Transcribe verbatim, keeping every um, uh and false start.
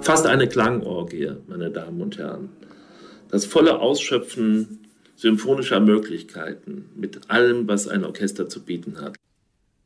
Fast eine Klangorgie, meine Damen und Herren. Das volle Ausschöpfen symphonischer Möglichkeiten mit allem, was ein Orchester zu bieten hat.